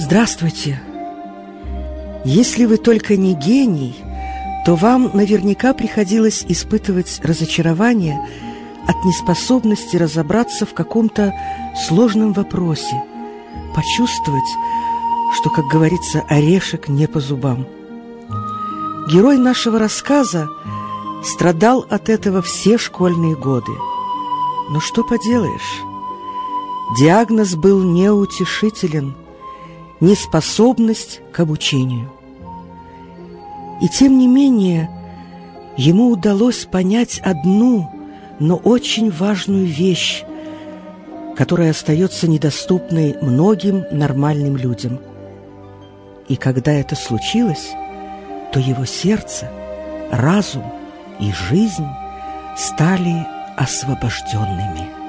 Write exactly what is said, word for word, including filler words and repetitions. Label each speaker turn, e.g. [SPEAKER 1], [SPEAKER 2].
[SPEAKER 1] Здравствуйте! Если вы только не гений, то вам наверняка приходилось испытывать разочарование от неспособности разобраться в каком-то сложном вопросе, почувствовать, что, как говорится, орешек не по зубам. Герой нашего рассказа страдал от этого все школьные годы. Но что поделаешь? Диагноз был неутешителен – неспособность к обучению. И тем не менее, ему удалось понять одну, но очень важную вещь, которая остается недоступной многим нормальным людям. И когда это случилось, то его сердце, разум и жизнь стали освобожденными.